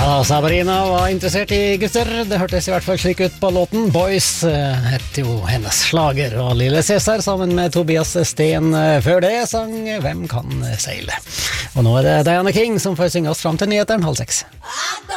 Ja, Sabrina var interessert i gutter. Det hørtes i hvert fall slik ut på låten. Boys heter jo hennes slager, og Lille Cæsar sammen med Tobias Sten før det sang Hvem kan seile? Og nå er det Diana King som får synge oss fram til nyheteren 5:30.